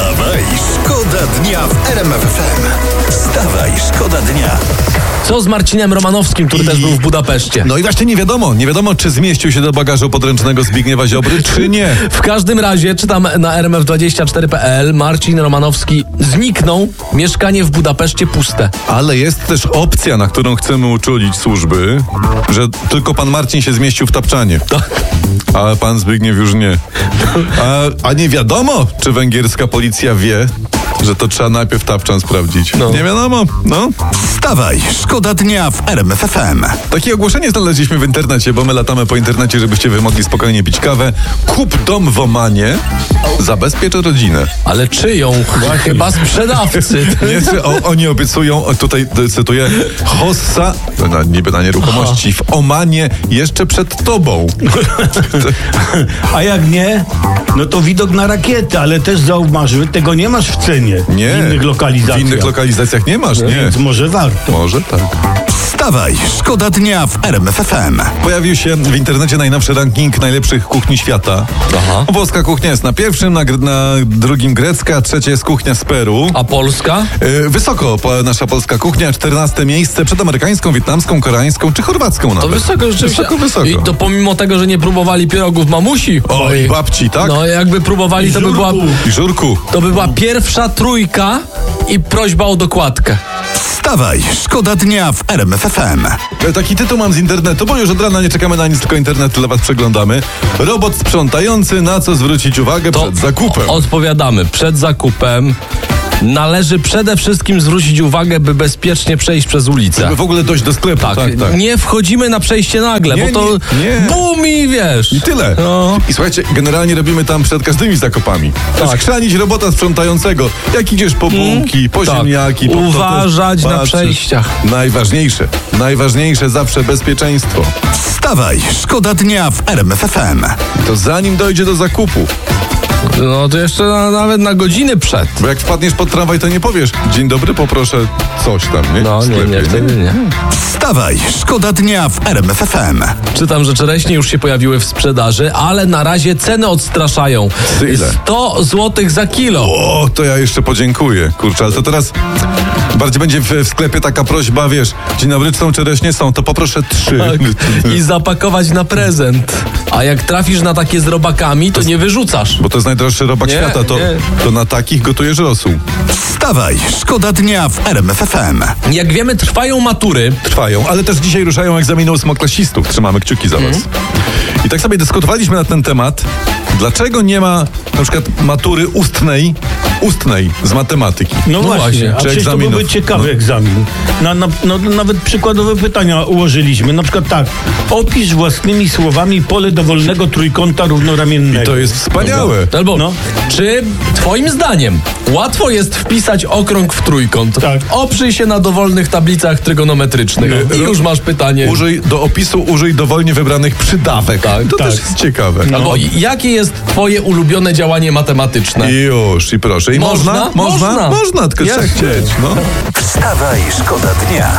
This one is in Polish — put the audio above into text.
Wstawaj, szkoda dnia w RMF FM. Wstawaj, szkoda dnia. Co z Marcinem Romanowskim, który też był w Budapeszcie? No i właśnie nie wiadomo, czy zmieścił się do bagażu podręcznego Zbigniewa Ziobry, czy nie. W każdym razie, czytam na rmf24.pl, Marcin Romanowski zniknął, mieszkanie w Budapeszcie puste. Ale jest też opcja, na którą chcemy uczulić służby, że tylko pan Marcin się zmieścił w tapczanie. A pan Zbigniew już nie. A nie wiadomo, czy węgierska policja wie, że to trzeba najpierw tapczan sprawdzić. No. Nie wiadomo, no. Wstawaj, szkoda dnia w RMF FM. Takie ogłoszenie znaleźliśmy w internecie, bo my latamy po internecie, żebyście wy mogli spokojnie pić kawę. Kup dom w Omanie, zabezpiecz rodzinę. Ale czyją? Chyba sprzedawcy. Nie, że oni obiecują, tutaj cytuję, hossa, niby na nieruchomości w Omanie jeszcze przed tobą. A jak nie, no to widok na rakietę, ale też zauważyły, tego nie masz w cenie. Nie. W innych lokalizacjach. W innych lokalizacjach nie masz, nie. Więc może warto. Może tak. Wstawaj, szkoda dnia w RMF FM. Pojawił się w internecie najnowszy ranking najlepszych kuchni świata. Aha. Włoska kuchnia jest na pierwszym, na drugim grecka, trzecia jest kuchnia z Peru. A Polska? Wysoko nasza polska kuchnia, 14 miejsce przed amerykańską, wietnamską, koreańską czy chorwacką nawet. To wysoko rzeczywiście. Wysoko. I to pomimo tego, że nie próbowali pierogów mamusi. O, i babci, tak? No jakby próbowali, to by była... I żurku. To by była pierwsza trójka i prośba o dokładkę. Wstawaj, szkoda dnia w RMF FM. Taki tytuł mam z internetu, bo już od rana nie czekamy na nic, tylko internet dla was przeglądamy. Robot sprzątający, na co zwrócić uwagę przed zakupem. Odpowiadamy. Przed zakupem należy przede wszystkim zwrócić uwagę, by bezpiecznie przejść przez ulicę. Żeby w ogóle dojść do sklepu. Tak, Tak. nie wchodzimy na przejście nagle, Nie, bo to nie. bum i wiesz. I tyle. No. I słuchajcie, generalnie robimy tam przed każdymi zakupami. Tak. Chrzanić robota sprzątającego. Jak idziesz po bułki, po Tak. ziemniaki. Po Uważać to też na patrzysz. przejściach. Najważniejsze zawsze bezpieczeństwo. Wstawaj, szkoda dnia w RMF FM. To zanim dojdzie do zakupu. No to jeszcze nawet na godziny przed. Bo jak wpadniesz pod tramwaj, to nie powiesz: dzień dobry, poproszę coś tam, nie? No W sklepie, wtedy nie. Wstawaj, szkoda dnia w RMF FM. Czytam, że czereśnie już się pojawiły w sprzedaży, ale na razie ceny odstraszają. Ile? 100 zł za kilo. O, to ja jeszcze podziękuję. Kurczę, ale to teraz bardziej będzie w sklepie taka prośba, wiesz, dzień dobry, czy są czereśnie? Są, to poproszę 3. Tak. I zapakować na prezent. A jak trafisz na takie z robakami, to nie wyrzucasz. Bo to jest najdroższy robak Nie, świata, to na takich gotujesz rosół. Wstawaj, szkoda dnia w RMF FM. Jak wiemy, trwają matury. Trwają, ale też dzisiaj ruszają egzaminy ósmoklasistów. Trzymamy kciuki za was. I tak sobie dyskutowaliśmy na ten temat. Dlaczego nie ma na przykład matury ustnej z matematyki? No właśnie, właśnie. a Czy przecież to egzaminów? byłby ciekawy egzamin. Nawet przykładowe pytania ułożyliśmy. Na przykład tak, opisz własnymi słowami pole dowolnego trójkąta równoramiennego. To jest wspaniałe. Albo, No. czy twoim zdaniem łatwo jest wpisać okrąg w trójkąt? Tak. Oprzyj się na dowolnych tablicach trygonometrycznych. I już masz pytanie. Do opisu użyj dowolnie wybranych przydawek. Tak, to tak. też jest ciekawe. Albo jakie jest twoje ulubione działanie matematyczne? I już, i proszę. I Można? Można, tylko trzeba Jasne. chcieć. No. Wstawaj, szkoda dnia.